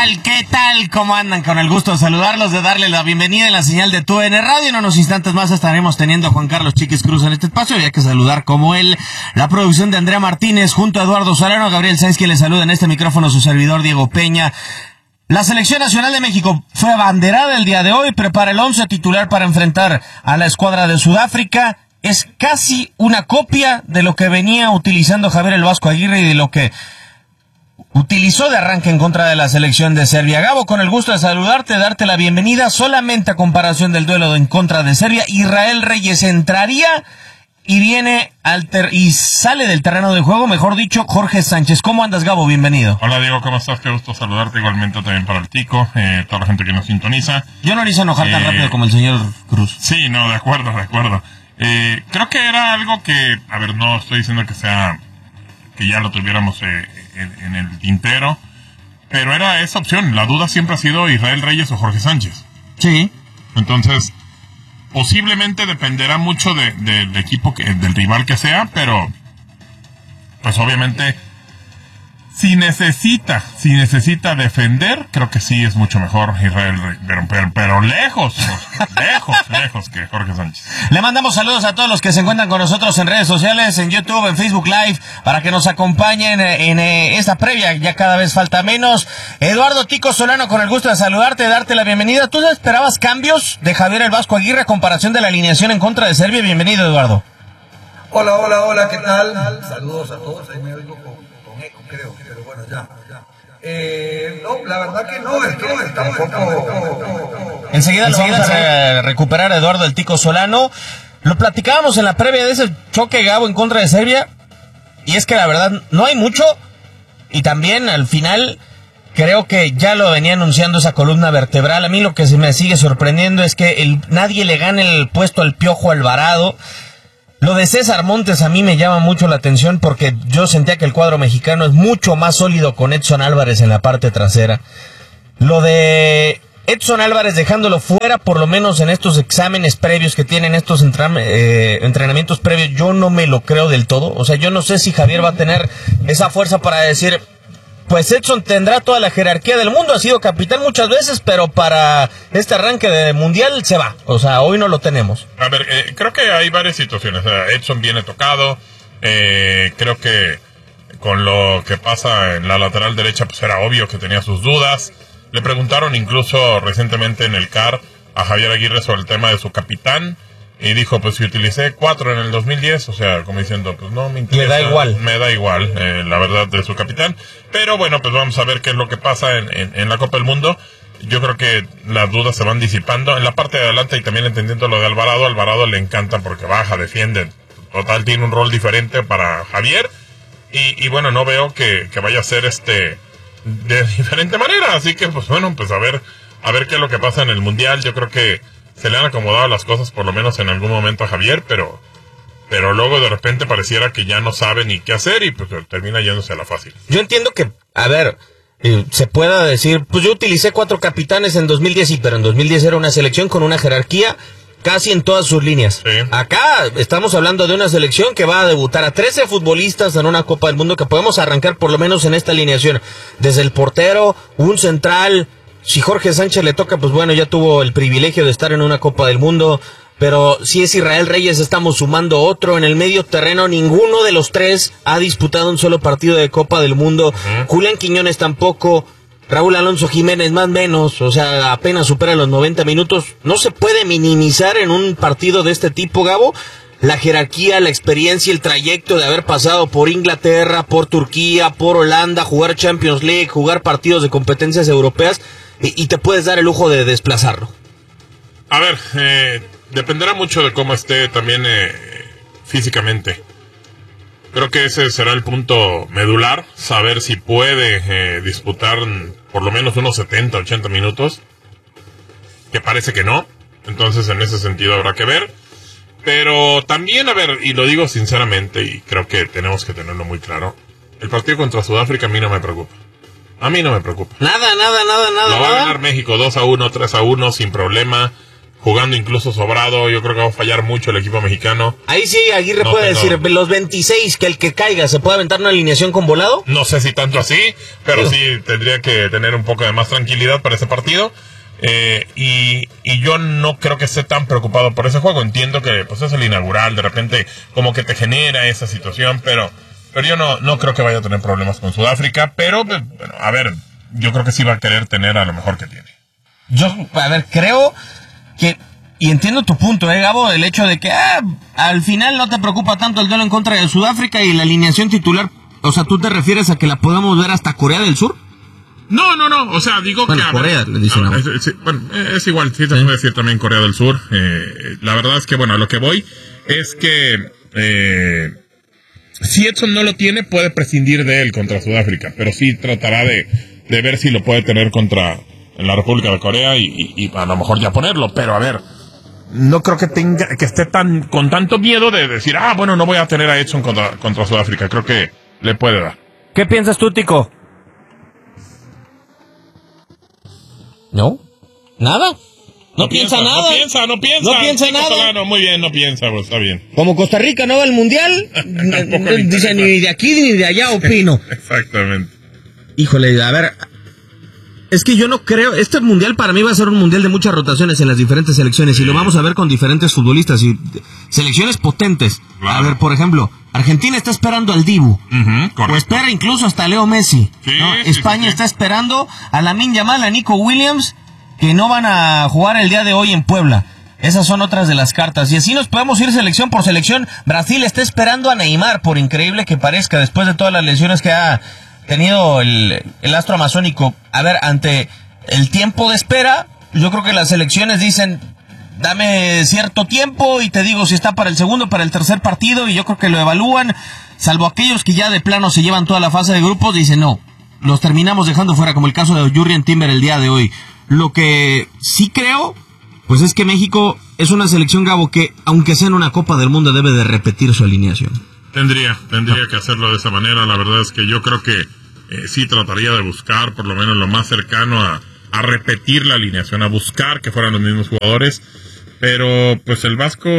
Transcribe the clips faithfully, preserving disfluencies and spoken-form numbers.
tal? ¿Qué tal? ¿Cómo andan? Con el gusto de saludarlos, de darle la bienvenida en la señal de T U D N Radio. En unos instantes más estaremos teniendo a Juan Carlos Chiquis Cruz en este espacio. Y hay que saludar como él, la producción de Andrea Martínez junto a Eduardo Solano, Gabriel Sainz, quien le saluda en este micrófono, su servidor Diego Peña. La Selección Nacional de México fue abanderada el día de hoy, prepara el once titular para enfrentar a la escuadra de Sudáfrica. Es casi una copia de lo que venía utilizando Javier el Vasco Aguirre y de lo que utilizó de arranque en contra de la selección de Serbia. Gabo, con el gusto de saludarte, darte la bienvenida. Solamente a comparación del duelo en contra de Serbia, Israel Reyes entraría y viene al ter- y sale del terreno de juego, mejor dicho, Jorge Sánchez. ¿Cómo andas, Gabo? Bienvenido. Hola, Diego, ¿cómo estás? Qué gusto saludarte, igualmente también para el Tico, eh, toda la gente que nos sintoniza. Yo no le hice enojar eh, tan rápido como el señor Cruz. Sí, no, de acuerdo, de acuerdo. Eh, creo que era algo que, a ver, no estoy diciendo que sea, que ya lo tuviéramos eh, en, en el tintero, pero era esa opción. La duda siempre ha sido Israel Reyes o Jorge Sánchez. Sí. Entonces, posiblemente dependerá mucho de, de, del equipo, que, del rival que sea, pero pues obviamente si necesita, si necesita defender, creo que sí es mucho mejor Israel, pero, pero, pero lejos, lejos, lejos que Jorge Sánchez. Le mandamos saludos a todos los que se encuentran con nosotros en redes sociales, en YouTube, en Facebook Live, para que nos acompañen en, en esta previa, ya cada vez falta menos. Eduardo Tico Solano, con el gusto de saludarte, darte la bienvenida. ¿Tú esperabas cambios de Javier el Vasco Aguirre a comparación de la alineación en contra de Serbia? Bienvenido, Eduardo. Hola, hola, hola, ¿qué tal? Saludos a todos, ahí me oigo con, con eco, creo, pero bueno, ya, ya. Eh, no, la verdad que no, es que tampoco... Enseguida, Enseguida lo vamos a recuperar, Eduardo el Tico Solano. Lo platicábamos en la previa de ese choque, Gabo, en contra de Serbia, y es que la verdad no hay mucho, y también al final creo que ya lo venía anunciando esa columna vertebral. A mí lo que se me sigue sorprendiendo es que el, nadie le gane el puesto al Piojo Alvarado. Lo de César Montes a mí me llama mucho la atención porque yo sentía que el cuadro mexicano es mucho más sólido con Edson Álvarez en la parte trasera. Lo de Edson Álvarez dejándolo fuera, por lo menos en estos exámenes previos que tienen, estos entra- eh, entrenamientos previos, yo no me lo creo del todo. O sea, yo no sé si Javier va a tener esa fuerza para decir, pues Edson tendrá toda la jerarquía del mundo, ha sido capitán muchas veces, pero para este arranque de mundial se va. O sea, hoy no lo tenemos. A ver, eh, creo que hay varias situaciones. O sea, Edson viene tocado. Eh, creo que con lo que pasa en la lateral derecha, pues era obvio que tenía sus dudas. Le preguntaron incluso recientemente en el C A R a Javier Aguirre sobre el tema de su capitán. Y dijo, pues si utilicé cuatro en el dos mil diez, o sea, como diciendo, pues no me interesa. Le da igual. Me da igual, eh, la verdad, de su capitán. Pero bueno, pues vamos a ver qué es lo que pasa en, en, en la Copa del Mundo. Yo creo que las dudas se van disipando. En la parte de adelante, y también entendiendo lo de Alvarado, Alvarado le encanta porque baja, defiende. Total, tiene un rol diferente para Javier. Y, y bueno, no veo que, que vaya a ser este de diferente manera. Así que, pues bueno, pues a ver, a ver qué es lo que pasa en el Mundial. Yo creo que se le han acomodado las cosas por lo menos en algún momento a Javier, pero pero luego de repente pareciera que ya no sabe ni qué hacer y pues termina yéndose a la fácil. Yo entiendo que, a ver, eh, se pueda decir, pues yo utilicé cuatro capitanes en dos mil diez, sí, pero en dos mil diez era una selección con una jerarquía casi en todas sus líneas. Sí. Acá estamos hablando de una selección que va a debutar a trece futbolistas en una Copa del Mundo, que podemos arrancar por lo menos en esta alineación, desde el portero, un central. Si Jorge Sánchez le toca, pues bueno, ya tuvo el privilegio de estar en una Copa del Mundo, pero si es Israel Reyes estamos sumando otro. En el medio terreno ninguno de los tres ha disputado un solo partido de Copa del Mundo. Uh-huh. Julián Quiñones tampoco, Raúl Alonso Jiménez más o menos, o sea, apenas supera los noventa minutos. No se puede minimizar en un partido de este tipo, Gabo, la jerarquía, la experiencia, el trayecto de haber pasado por Inglaterra, por Turquía, por Holanda, jugar Champions League, jugar partidos de competencias europeas, y, y te puedes dar el lujo de desplazarlo. A ver, eh, dependerá mucho de cómo esté también eh, físicamente. Creo que ese será el punto medular, saber si puede eh, disputar por lo menos unos setenta, ochenta minutos, que parece que no, entonces en ese sentido habrá que ver. Pero también, a ver, y lo digo sinceramente, y creo que tenemos que tenerlo muy claro, el partido contra Sudáfrica a mí no me preocupa. A mí no me preocupa. Nada, nada, nada, nada. Lo va nada. a ganar México dos a uno, tres a uno, sin problema. jugando incluso sobrado. Yo creo que va a fallar mucho el equipo mexicano. Ahí sí Aguirre no puede tengo... decir, los veintiséis, que el que caiga, ¿se puede aventar una alineación con volado? No sé si tanto así, pero sí, sí tendría que tener un poco de más tranquilidad para ese partido. Eh, y, y yo no creo que esté tan preocupado por ese juego. Entiendo que pues es el inaugural, de repente como que te genera esa situación, pero, pero yo no, no creo que vaya a tener problemas con Sudáfrica. Pero, bueno, a ver, yo creo que sí va a querer tener a lo mejor que tiene. Yo, a ver, creo que, y entiendo tu punto, eh, Gabo, el hecho de que ah, al final no te preocupa tanto el duelo en contra de Sudáfrica y la alineación titular. O sea, ¿tú te refieres a que la podemos ver hasta Corea del Sur? No, no, no, o sea, digo bueno, que... Corea, ver, le dicen a ver, es, es, bueno, es igual, sí, te puedo decir también Corea del Sur. Eh, la verdad es que, bueno, a lo que voy es que eh, si Edson no lo tiene, puede prescindir de él contra Sudáfrica, pero sí tratará de, de ver si lo puede tener contra la República de Corea y, y, y a lo mejor ya ponerlo, pero a ver, no creo que tenga que esté tan con tanto miedo de decir, ah, bueno, no voy a tener a Edson contra, contra Sudáfrica, creo que le puede dar. ¿Qué piensas tú, Tico? ¿No? ¿Nada? No, no piensa, piensa nada. No piensa, no piensa. No piensa nada. Solano, muy bien, no piensa, pues está bien. Como Costa Rica no va al mundial, dice ni de aquí ni de allá opino. Exactamente. Híjole, a ver, es que yo no creo, este mundial para mí va a ser un mundial de muchas rotaciones en las diferentes selecciones, sí. Y lo vamos a ver con diferentes futbolistas y selecciones potentes. Claro. A ver, por ejemplo, Argentina está esperando al Dibu, uh-huh, o espera incluso hasta Leo Messi, sí, ¿no? Sí, España sí, sí. está esperando a Lamine Yamal, a Nico Williams, que no van a jugar el día de hoy en Puebla. Esas son otras de las cartas. Y así nos podemos ir selección por selección. Brasil está esperando a Neymar, por increíble que parezca, después de todas las lesiones que ha tenido el, el astro amazónico. A ver, ante el tiempo de espera, yo creo que las selecciones dicen, dame cierto tiempo y te digo si está para el segundo, para el tercer partido, y yo creo que lo evalúan, salvo aquellos que ya de plano se llevan toda la fase de grupos, dicen no, los terminamos dejando fuera, como el caso de Jurrien Timber el día de hoy. Lo que sí creo, pues es que México es una selección, Gabo, que aunque sea en una Copa del Mundo debe de repetir su alineación. Tendría, tendría que hacerlo de esa manera. La verdad es que yo creo que eh, sí trataría de buscar por lo menos lo más cercano a, a repetir la alineación, a buscar que fueran los mismos jugadores. Pero pues el Vasco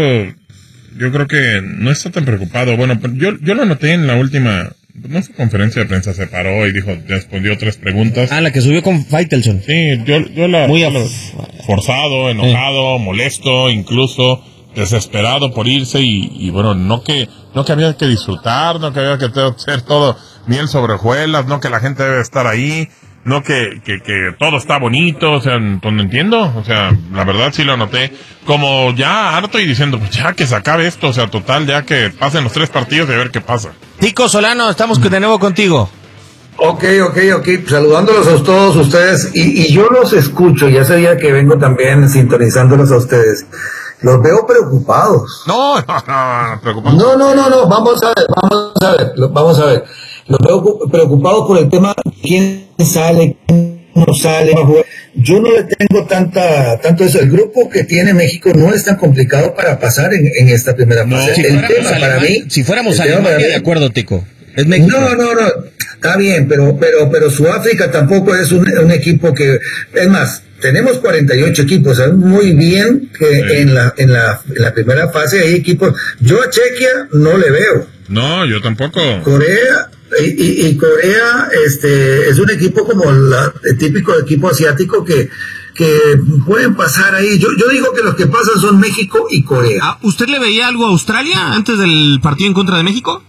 yo creo que no está tan preocupado. Bueno, yo, yo lo noté en la última, no sé, conferencia de prensa, se paró y dijo, respondió tres preguntas. Ah, la que subió con Faitelson. Sí, yo, yo la... Muy yo la forzado, enojado, sí. molesto, incluso desesperado por irse y, y bueno, no que no que había que disfrutar, no que había que hacer todo miel sobre hojuelas, no que la gente debe estar ahí, no que, que, que todo está bonito, o sea, pues no entiendo, o sea, la verdad sí lo noté como ya harto y diciendo, pues ya que se acabe esto, o sea, total, ya que pasen los tres partidos y a ver qué pasa. Tico Solano, estamos de nuevo contigo. Ok, ok, ok, saludándolos a todos ustedes, y, y yo los escucho, ya sabía que vengo también sintonizándolos a ustedes. Los veo preocupados. No, no, no, preocupados. No, no, no, no, vamos a ver, vamos a ver, vamos a ver. Los veo preocupados por el tema de quién sale, quién no sale. Yo no le tengo tanta, tanto eso. El grupo que tiene México no es tan complicado para pasar en, en esta primera fase. No, si el tema Alemania, para mí, si fuéramos Alemania, de acuerdo, Tico. Es México. No, no, no, está bien, pero, pero, pero Sudáfrica tampoco es un, un equipo que, es más, tenemos cuarenta y ocho equipos, ¿sabes? Muy bien que sí. en la, en la, en la primera fase hay equipos. Yo a Chequia no le veo. No, yo tampoco. Corea, y, y, y Corea, este, es un equipo como la, el típico equipo asiático que, que pueden pasar ahí. Yo, yo digo que los que pasan son México y Corea. ¿Usted le veía algo a Australia antes del partido en contra de México?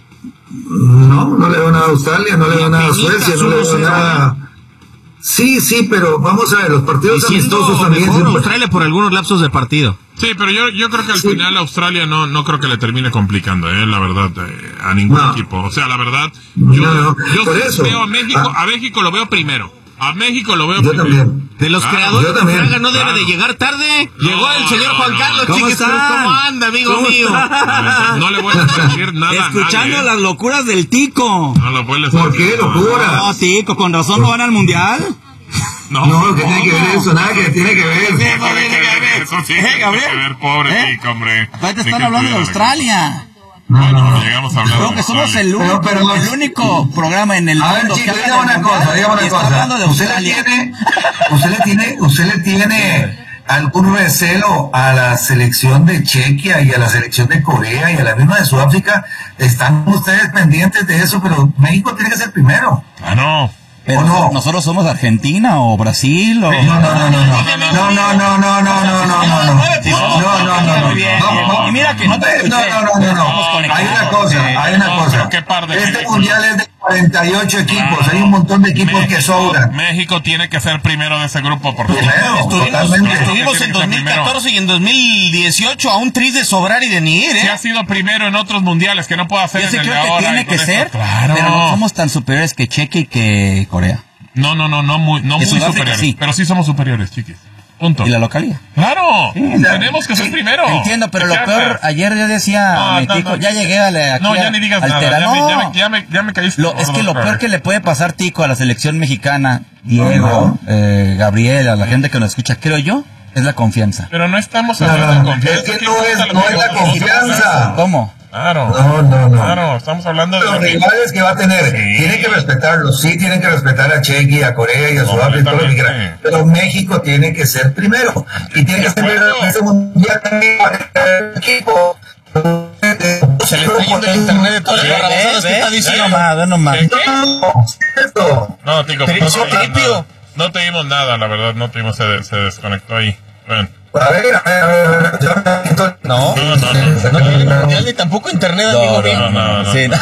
No, no le veo nada a Australia, no le veo nada a Suecia, no le veo nada. Sí, sí, pero vamos a ver, los partidos amistosos también. Mejor Australia por algunos lapsos de partido. Sí, pero yo, yo creo que al sí. final Australia no, no creo que le termine complicando, eh, la verdad, eh, a ningún no. equipo. O sea, la verdad, yo, no, no. yo por eso. veo a México, ah. a México lo veo primero. A México lo veo yo primero. También. De los ah, creadores de Fraga no claro. debe de llegar tarde. No, Llegó el señor no, Juan no, Carlos ¿Cómo Chiquis. ¿Cómo anda, amigo ¿Cómo mío? No, no le voy a decir nada Escuchando a nadie, las locuras del Tico. No lo puedes ¿Por qué locura? No, Tico, con razón no van al mundial. No, no, que tiene que ver eso, nada que tiene que ver. Eso tiene que ver, eso sí tiene que ver, pobre Tico, hombre. Te están hablando de Australia. Bueno, no, no. llegamos a hablar Creo que somos el único, pero, pero, el único programa en el a mundo ver, que habla de una cosa, dígame una cosa. Usted le tiene, usted le tiene, usted le tiene algún recelo a la selección de Chequia y a la selección de Corea y a la misma de Sudáfrica. Están ustedes pendientes de eso, pero México tiene que ser primero. Ah, no. Pero no? nosotros somos Argentina o Brasil o... No, no, no, no, no, no, no, no, no, no, no, no, no, no, no, no, no, muy bien. Y mira que no te escuché. no, no, no, no, hay una cosa, hay una cosa. Este mundial es de cuarenta y ocho equipos, hay un montón de equipos que sobran. México tiene que ser primero de ese grupo, por favor. Primero, Estuvimos, totalmente. estuvimos en dos mil catorce y en dos mil dieciocho a un tris de sobrar y de ni ir, Si ¿eh? ha sido primero en otros mundiales, que no puede hacer Yo sí en el de creo que ahora. tiene y con que esto. ser, Claro. pero no somos tan superiores que Chequia y que Corea. No, no, no, no muy, no Que muy Sudáfrica, superiores. sí. Pero sí somos superiores, chiquis. Punto. Y la localía. ¡Claro! Sí, Tenemos que ser primero. Entiendo, pero lo ¿Qué peor, haces? ayer yo decía, No, mi no, tico, no, ya no. llegué a la, aquí No, ya a- ni digas al nada. Tera- Ya, me, ya, no. me, ya, me, ya me caíste. Lo, es que lo otra peor vez. que le puede pasar, Tico, a la selección mexicana, Diego, eh, Gabriel, a la gente que nos escucha, creo yo, es la confianza. Pero no estamos No, hablando no, de confianza. es que ¿Qué no pasa? es- Lo no que es la nosotros confianza. ¿Cómo? Claro. No, no, no. Claro, estamos hablando de... Los rivales que va a tener, Sí. tienen que respetarlos, sí, tienen que respetar a Chequia, a Corea y a Sudáfrica, todo lo que quieran. Completamente. Pero México tiene que ser primero. Y tiene que ser primero en ese mundial también el equipo. Se le está yendo el internet de todas las Ve, barrabasadas ve, que está ve diciendo. nomás, ve nomás. ¿Qué? Esto. No, Tico, Pero no eso, te dimos Tripio. nada. No te dimos nada, la verdad, no te dimos, se, se desconectó ahí. Ven. A ver, a ver, a ver, a ver, yo- No, No, no, no. no tiene mundial ni tampoco internet, amigo No, mío. no, no, no. Sí, no.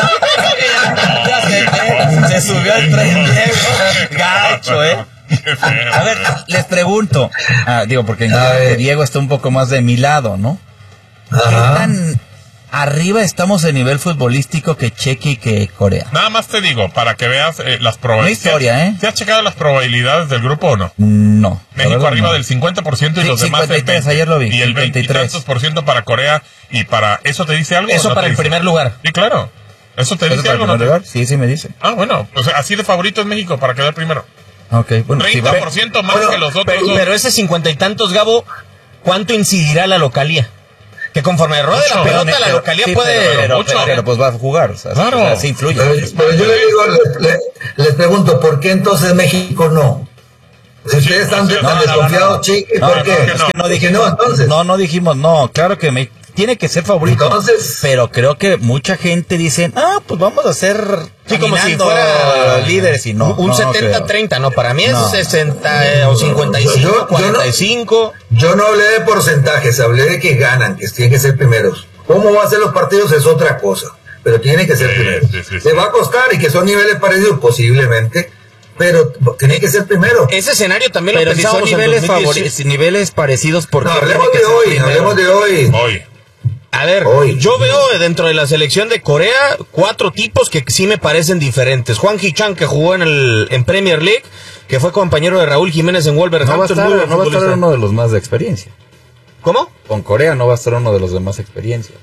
Ya se, se subió al tren, Diego. Gacho, ¿eh? Qué feo. A ver, les pregunto, ah, digo, porque A ver. que Diego está un poco más de mi lado, ¿no? ¿Qué Ajá. tan arriba estamos en nivel futbolístico que Chequia y que Corea? Nada más te digo, para que veas eh, las probabilidades. Una historia, ¿eh? ¿Te has checado las probabilidades del grupo o no? No. la México verdad arriba no. del cincuenta por ciento y Sí, los demás cincuenta y tres, el veinte. ayer lo vi, Y el veinte y cincuenta y tres. tantos por ciento para Corea y para... ¿Eso te dice algo? o Eso no para te el dice? primer lugar. Sí, claro. ¿Eso te ¿Eso dice para algo? el o no primer te- lugar? Sí, sí me dice. Ah, bueno, o sea, así de favorito es México para quedar primero. Ok, bueno, si va- treinta por ciento más Bueno, que los otros Pero, dos. pero ese cincuenta y tantos, Gabo, ¿cuánto incidirá la localía? Que conforme rode la Mucho. pelota, pero- la pero- localía sí, puede... pero, pero, mucho. pero- pero, pues va a jugar, o sea, Claro. o sea, sí influye. Pero, pero yo le digo, le- le- les pregunto, ¿por qué entonces México no? Si ustedes están no, tan no, no, desconfiados, no. Chiqui, No, ¿por no, qué? es que no ¿Por qué dijimos, no, entonces? no, no dijimos, no, claro que me, tiene que ser favorito. Entonces- pero creo que mucha gente dice, ah, pues vamos a ser Sí, como si caminando fuera líderes y no. un no, no setenta creo. treinta, no, para mí es No. sesenta eh, o cincuenta y Yo- yo cinco, no- cuarenta y cinco. Yo no hablé de porcentajes, hablé de que ganan, que tienen que ser primeros. ¿Cómo va a ser los partidos? Es otra cosa, pero tienen que ser Sí, primeros. sí, sí, sí. ¿Le va a costar y que son niveles parecidos? Posiblemente, pero tienen que ser primeros. Ese escenario también Pero lo si pensamos son en niveles, dos mil dieciocho. favori- niveles parecidos, ¿por No, qué hablemos tiene que de ser hoy, primero? hablemos de hoy. Hoy. A ver, Hoy. yo veo dentro de la selección de Corea cuatro tipos que sí me parecen diferentes. Juan Hee-chan, que jugó en el en Premier League, que fue compañero de Raúl Jiménez en No va a Wolverhampton. estar, muy buen no va a estar futbolista. uno de los más de experiencia. ¿Cómo? Con Corea no va a estar uno de los de más experiencia.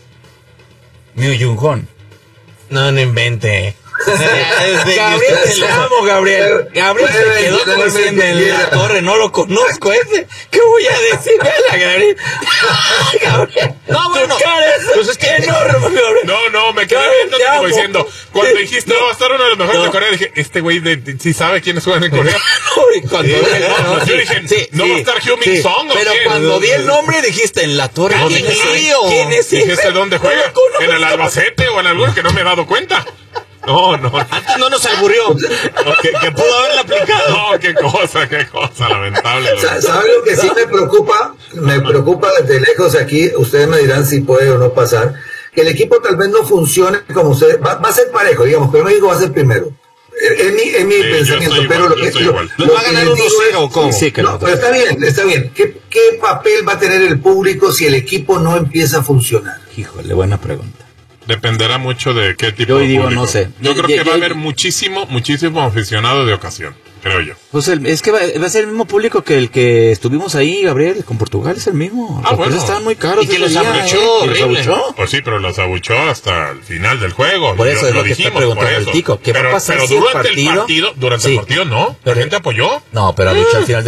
Myu Jung-hon. No, no invente. Es de- Gabriel, usted se te la- amo, Gabriel. Gabriel se Puede quedó como mencionarme diciendo en que la quiera. torre, no lo conozco ese. ¿Qué voy a decir? Vela, Gabriel. Gabriel. No, bueno, tu cara es pues es que- enorme, Gabriel. No, no, me quedé Gabriel, viendo te como amo. diciendo, cuando Sí, dijiste, no. no, va a estar uno de los mejores No. de Corea, dije, este güey de, de- sí sabe quiénes juegan en Corea. No, y cuando Sí, no, no, yo sí, dije, sí, ¿no sí, va a estar Heung-min sí. Son o Pero qué? cuando di el nombre dijiste en la torre. No, ¿Quién es dije, ese? ¿Quién es ese? Dijiste dónde No juega, lo conozco. en el Albacete o en alguno que no me he dado cuenta. No, no, Antes no nos alburió. que, que pudo haberla aplicado. no, qué cosa, qué cosa, lamentable. Sa- ¿Sabe lo que sí me preocupa? Me preocupa desde lejos aquí, ustedes me dirán si puede o no pasar, que el equipo tal vez no funcione como ustedes, va, va a ser parejo, digamos, pero México va a ser primero. Es es mi, es mi Sí, yo pensamiento, estoy pero igual, lo yo que, estoy lo- igual. lo ¿Nos va a que ganar les uno digo cero es- o cómo? Sí, que no, no. pero está bien, está bien. ¿Qué, ¿Qué papel va a tener el público si el equipo no empieza a funcionar? Híjole, buena pregunta. Dependerá mucho de qué tipo Yo de digo, público. no sé. Yo creo Yo- que yo- va a yo- haber muchísimo, muchísimo aficionado de ocasión, creo yo. Pues el- es que va, va a ser el mismo público que el que estuvimos ahí, Gabriel, con Portugal es el mismo. Ah, Los bueno. precios estaban muy caros. Y que ese los día, abuchó, ¿eh? Y los horrible. abuchó. Pues sí, pero los abuchó hasta el final del juego. Por Yo- eso es lo que está preguntando por el eso. Tico, ¿qué va a pero, pasar pero si el durante el partido- partido, durante Sí. el partido no, la Pero- gente apoyó. No, pero abuchó al final del juego.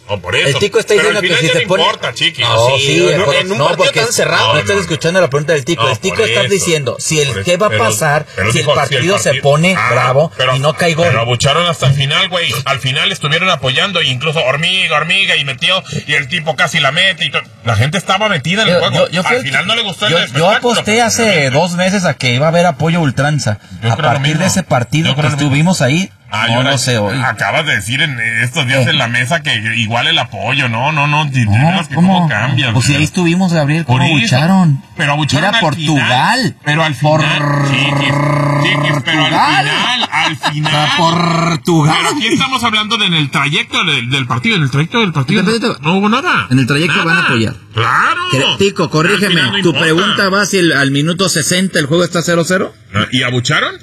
No, por eso. El Tico está Pero diciendo al final que si ya te no pone... importa, chiqui. No, sí, sí, en un- por- en un no, partido porque tan cerrado. no, No, estás no. escuchando la pregunta del Tico. No, el Tico por está eso. diciendo, si el Por qué eso. va a Pero- pasar pero si el dijo, partido se partido- pone Ah, bravo pero- y no cae gol. Pero abucharon hasta el final, güey. Al final estuvieron apoyando, e incluso hormiga, hormiga, y metió, y el tipo casi la mete. Y to- la gente estaba metida en el Yo, juego. yo- yo fui al el final que- no le gustó yo, el yo espectáculo, aposté pues, hace obviamente. dos meses a que iba a haber apoyo ultranza. Yo A creo lo partir de mismo. ese partido Yo que creo lo mismo. estuvimos ahí, Ah, no yo lo la- sé hoy. Acabas de decir en estos días ¿Qué? en la mesa que igual el apoyo, no, no, no, de No, veras que ¿cómo? cómo cambia. Pues si güey. ahí estuvimos, Gabriel, Por ¿cómo eso, abucharon? Pero abucharon Era al Portugal. final, pero al Por- final, chiquis, chiquis, pero al Portugal. final, al final. A Portugal. Pero aquí estamos hablando de en el trayecto del, del partido, en el trayecto del partido. En el trayecto- No hubo nada. En el trayecto Nada. van a apoyar. Claro. Cre- Tico, Al corrígeme, final no ¿tu importa. pregunta va si el- al minuto sesenta el juego está cero cero? ¿Y abucharon?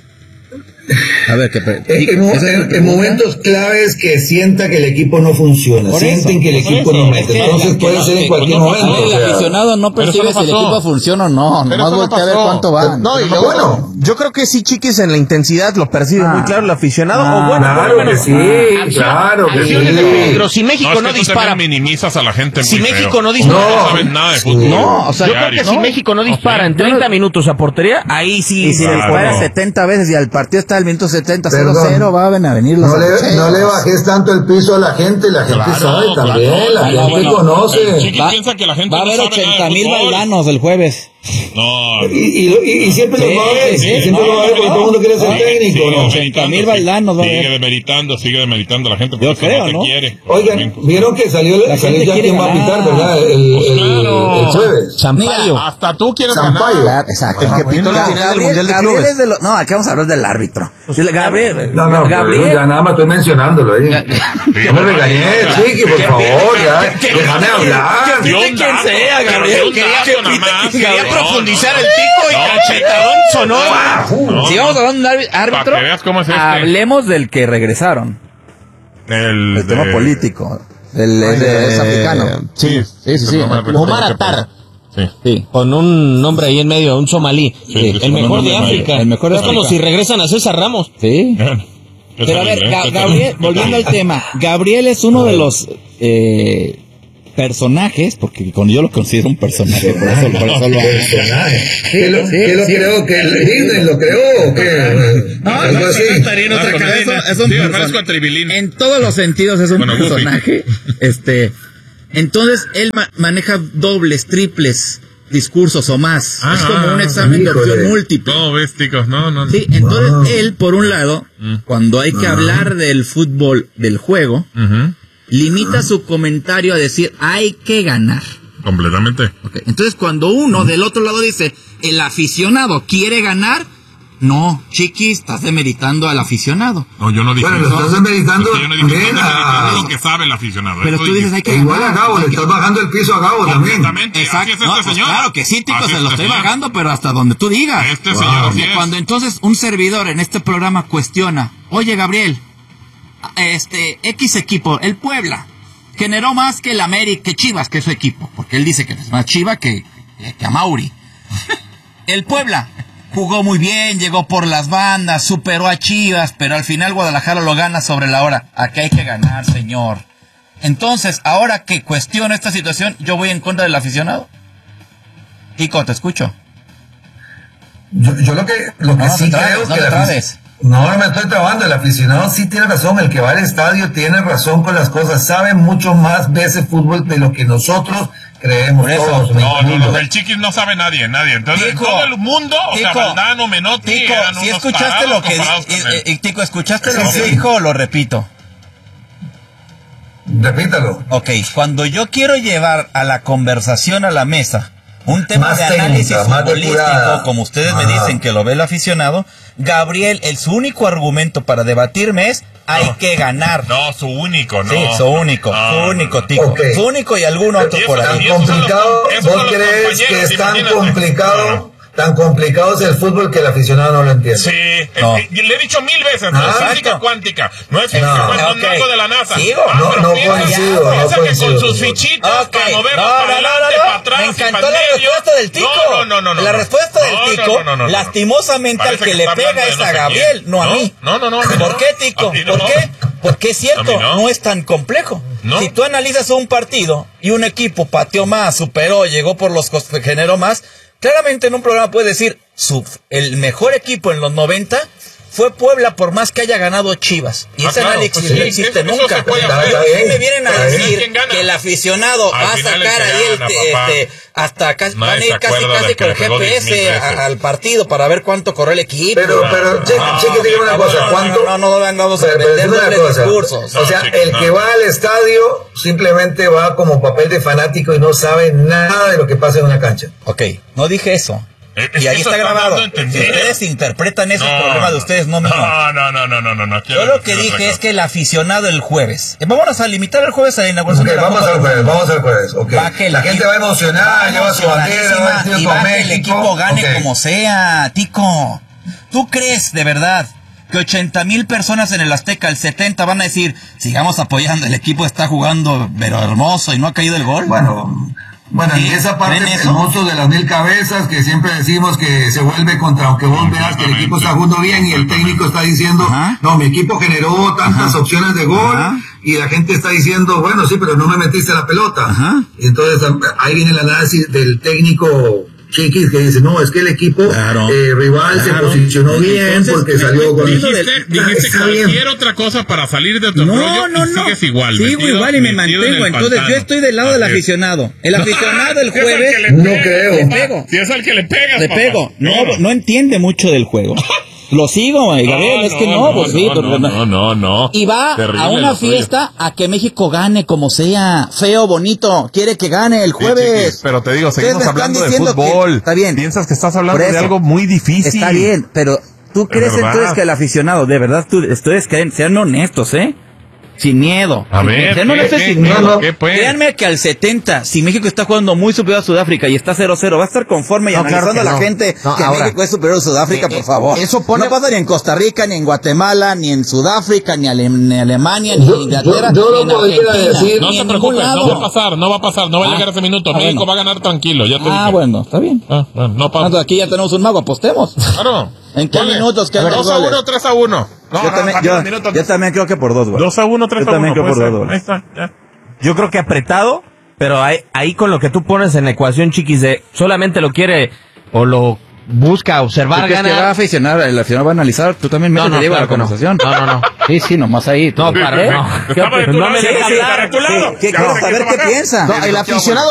A ver, ¿qué pre- En, en mo- ¿esa es tu en- en pregunta? momentos claves que sienta que el equipo no funciona, Por sienten eso, que el por equipo eso, no es mete. que Entonces la- puede que ser no- en cualquier pues no momento. pasó, o El sea. aficionado no Pero eso percibe no si el pasó. equipo funciona o no. Pero Nomás eso no voltea a ver pasó. cuánto va. No, y Pero luego, bueno. yo creo que sí, Chiquis, en la intensidad lo percibe Ah. muy claro el aficionado. Ah, o bueno, Claro por lo que menos, sí, acción- claro que acciones de sí. peligro. Si México es no, que tú dispara, también minimizas a la gente. si muy México feo. no dispara, no, No. saben nada de fútbol. no, o sea, yo creo que Diario. si México no dispara en treinta minutos a portería, ahí sí. Y si se le le Claro. pone- dispara setenta veces y al partido está al minuto setenta, cero Perdón. cero, van a venir los No le, abucheos. no le bajes tanto el piso a la gente, la gente Claro, sabe claro. también, la Ah, gente bueno. conoce. El chiqui piensa que la gente va a no haber sabe nada de ochenta mil fútbol. bailanos el jueves. No. Y, y, y- y siempre Sí, lo va a ver, sí, y siempre no, lo va a ver no, porque no. todo el mundo quiere ser No, técnico, sigue ¿no? demeritando, mil bailanos va a Sigue haber. demeritando, sigue demeritando a la gente. Yo porque creo, no te ¿no? quiere. Oigan, vieron que salió, La salió gente ya quiere quién va a ganar. pitar, ¿verdad? El, Pues el, claro. el jueves. Champayo. Hasta tú quieres Zampayo. ganar. Exacto. El que pintó la final del Gabriel, Mundial de Gabriel Clubes. es de los... No, aquí vamos a hablar del árbitro. Gabriel, No, no, Gabriel, pero ya nada más estoy mencionándolo ahí. No me regañé, chiqui, por favor, ya. Déjame hablar. Dio un Quien dato, sea, pero Gabriel, dio un quería, dato nada más. quería No, profundizar no, el no. tico y No, cachetadón sonoro. No, si vamos a hablar de un árbi- árbitro, Para que veas cómo es este. hablemos del que regresaron. El, El tema de- político. El, el de- es africano. Sí, Sí, sí, sí. Omar Atar. Sí. Sí. Con un nombre ahí en medio, un somalí. Sí, Eh, sí, el con mejor un de nombre África. el mejor de es como África. si regresan a César Ramos. Sí. Yo Pero a soy ver, inglés, Ga- yo Gabriel, soy- volviendo al tema, Gabriel es uno de los eh, personajes, porque cuando yo lo considero un personaje, por eso, por eso lo hago. Personaje. ¿Qué lo, sí, qué lo sí. creó? ¿Que el Disney lo creó o qué? No, Algo no, así. estaría en otra Ah, con cabeza. Disney. Es un Sí, me person- parezco a Tribilín. En todos los sentidos es un Bueno, Goofy. personaje. Este, entonces él ma- maneja dobles, triples discursos o más. Ah, es como un examen de híjole. opción múltiple. No, ves, ticos, no, no. Sí, entonces Wow. él, por un lado, cuando hay que hablar del fútbol, del juego, Ujú. limita su comentario a decir hay que ganar. Completamente. Ok, entonces cuando uno del otro lado dice el aficionado quiere ganar, no, chiquis, estás demeritando al aficionado. No, yo no dije Bueno, lo eso. estás demeritando Es que yo no dije, también estás demeritando a- lo que sabe el aficionado. Pero Eso tú dices dije. hay que E igual a ganar. Gabo, le estás bajando el piso a Gabo también. Completamente. Exacto, Así es no, este pues señor. claro que sí, Tico, Así se es lo este estoy señor. bajando, pero hasta donde tú digas. Este Wow. señor así es. Cuando entonces un servidor en este programa cuestiona, oye Gabriel, este X equipo, el Puebla, generó más que el América, que Chivas, que es su equipo, porque él dice que es más Chiva que, que a Mauri. El Puebla jugó muy bien, llegó por las bandas, superó a Chivas, pero al final Guadalajara lo gana sobre la hora. Aquí hay que ganar, señor. Entonces, ahora que cuestiono esta situación, yo voy en contra del aficionado. Tico, te escucho. Yo, yo lo que, lo que No, no sí te trabes, creo no que te el afic- trabes. No, no me estoy trabando. El aficionado sí tiene razón. El que va al estadio tiene razón con las cosas. Sabe mucho más de ese fútbol de lo que nosotros creemos. Por eso, todos, me No, no, incluyo. no, del chiquis no sabe nadie, nadie. Entonces, Tico, todo el mundo, o sea, Tico, Valdano, Menotti, Tico, eran si unos escuchaste lo tarados que comparados di- con él. eh, eh, Tico, ¿escuchaste Sí, lo que sí. dijo o lo repito? Repítalo. Ok, cuando yo quiero llevar a la conversación a la mesa un tema Más de análisis técnica, más futbolístico, depurada. como ustedes me Ah. dicen que lo ve el aficionado, Gabriel, el su único argumento para debatirme es hay No. que ganar. No, su único, no. Sí, su único, No, su no, único, no. Tico. Ok. Su único y algún otro Y eso por ahí. también. Tan esos son los complicado, com- esos ¿vos son los crees que compañeros, es tan imagínate. complicado, tan complicado es el fútbol que el aficionado no lo entiende? Sí, No. eh, eh, le he dicho mil veces, no Ah, es física exacto. cuántica, no es física No. cuántica, Ok. no es algo de la NASA. Sigo. Ah, No, pero no piensa- coincido, no piensa que coincido, con sus señor. fichitas Ok, para moverlos no, para no, no, adelante, no, para no. atrás Me y encantó para la el medio. respuesta del Tico. No, no, no, no. La no. respuesta del No, no, Tico, no, no, no, no. lastimosamente Parece al que que le está pega hablando de es no a sé Gabriel, quién. no a No, mí. no, no, no, a mí ¿Por no. qué, Tico? A mí no. ¿Por qué? Porque es cierto, A mí no. no es tan complejo. ¿No? Si tú analizas un partido y un equipo pateó más, superó, llegó por los costos, generó más, claramente en un programa puedes decir, su, el mejor equipo en los noventa fue Puebla, por más que haya ganado Chivas. Y ah, ese claro, análisis pues no sí, existe eso, nunca. eso se Pero si me vienen a decir que el aficionado al va a sacar ahí el, este, hasta casi, van a ir casi casi con el G P S a, al partido para ver cuánto corre el equipo. Pero, pero, cheque, no, cheque, digo una cosa, ¿cuánto? No, no, no, no, vamos a pero, vender pero dobles cosa. discursos. O sea, No, cheque, el no. que va al estadio simplemente va como papel de fanático y no sabe nada de lo que pasa en una cancha. Ok, no dije eso. Es y ahí eso está grabado. dando a entender. Si ustedes interpretan esos No, problemas de ustedes, no mío. No, no, no, no, no, no, no. Yo lo que dije es que el aficionado el jueves. Eh, Vámonos a limitar el jueves a la inauguración Okay, de la vamos Copa al del jueves, Mundo. vamos al jueves. Okay. Va que la gente va emocionada, lleva su bandera, va vestido y con va que el México. equipo gane Okay. como sea, Tico. ¿Tú crees de verdad que ochenta mil personas en el Azteca, el setenta van a decir, sigamos apoyando, el equipo está jugando pero hermoso y no ha caído el gol? Bueno, bueno, y esa parte ¿Ven del eso? monstruo de las mil cabezas que siempre decimos que se vuelve contra, aunque vos veas que el equipo está jugando bien y el técnico está diciendo, Ajá. no, mi equipo generó tantas Ajá. opciones de gol. Ajá. Y la gente está diciendo, bueno, sí, pero no me metiste la pelota. Ajá. Y entonces ahí viene el análisis del técnico Chiquis que dice, no, es que el equipo Claro. eh, rival Claro. se posicionó bien Entonces, porque me salió estoy con... poniendo Dijiste, del- dijiste está bien. cualquier otra cosa para salir de tu No, rollo no, y no. sigues igual. Sigo metido- igual y me metido en mantengo. el Entonces, pantano. yo estoy del lado del Así es. aficionado. El aficionado del Es al jueves que le No pegas, creo. papá. Le pego. Si es al que le pegas, le papá. pego. No, Claro. no entiende mucho del juego. Lo sigo, güey, Gabriel, es que no, pues sí. no, no, no, no. Y va Terrible a una lo tuyo. fiesta a que México gane como sea, feo, bonito, quiere que gane el Sí, jueves. Chiquis, pero te digo, Ustedes seguimos me están hablando de diciendo que- fútbol. está bien. Piensas que estás hablando Por de eso. algo muy difícil. Está bien, pero ¿tú crees verdad. entonces que el aficionado, de verdad, tú, ustedes creen, sean honestos, eh? Sin miedo. A Sin ver, miedo. Sean ¿qué, honestos qué, sin qué, miedo. qué, pues? Créanme que al setenta, si México está jugando muy superior a Sudáfrica y está cero cero, va a estar conforme y No, analizando claro que a la no. gente No, que ahora, México es superior a Sudáfrica, eh, por favor. eso pone- No pasa ni en Costa Rica, ni en Guatemala, ni en Sudáfrica, ni, Ale- ni Alemania, ni Yo- en Inglaterra, yo- yo ni lo en podría Argentina, decir- No ni te en ningún preocupes, lado. no va a pasar, no va a pasar, no va a Ah, llegar ese minuto. ah, México bueno. va a ganar tranquilo, ya te Ah, dije. bueno, está bien. Ah, bueno, no pasa. Entonces, aquí ya tenemos un mago, apostemos. Claro. ¿En qué Ponle. minutos quedan los dos a goles? uno, tres a uno. No, yo, no, también, para yo, los minutos. yo también creo que por dos, güey. dos a uno, tres Yo a también uno. creo por puede dos ser. goles. Ahí está, ya. Yo creo que apretado, pero ahí, ahí con lo que tú pones en la ecuación, Chiquis, de solamente lo quiere o lo busca observar, ¿Tú crees que va a ganar. aficionar, el aficionado va a analizar? Tú también No, métete, no, Diego, a claro la que no. conversación. No, no, no. Sí, sí, nomás ahí. No, para, ¿Eh? no. Estaba de tu No lado, me sí, deja sí, hablar. de tu lado. ¿Qué Ya quieres me saber quiso qué bajar. piensa? No, el aficionado